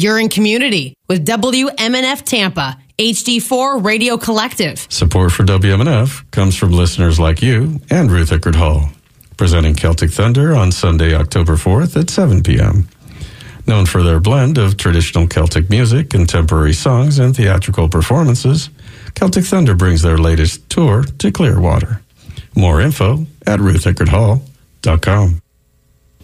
You're in community with WMNF Tampa, HD4 Radio Collective. Support for WMNF comes from listeners like you and Ruth Eckerd Hall, presenting Celtic Thunder on Sunday, October 4th at 7 p.m. Known for their blend of traditional Celtic music, contemporary songs, and theatrical performances, Celtic Thunder brings their latest tour to Clearwater. More info at rutheckerdhall.com.